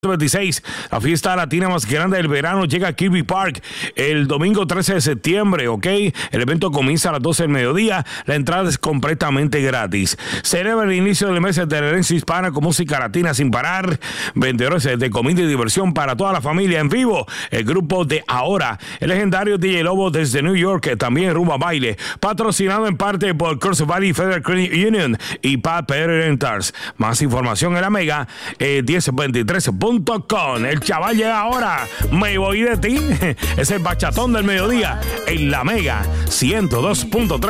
26, la fiesta latina más grande del verano llega a Kirby Park el domingo 13 de septiembre, ¿ok? El evento comienza a las 12 del mediodía, la entrada es completamente gratis. Celebra el inicio del mes de la herencia hispana con música latina sin parar, vendedores de comida y diversión para toda la familia en vivo. El grupo de Ahora, el legendario DJ Lobo desde New York, también rumba baile, patrocinado en parte por Curse Valley Federal Credit Union y Pat Rentals. Más información en la Mega 1023.com. El chaval llega ahora. Me voy de ti. Es el bachatón del mediodía en la Mega 102.3.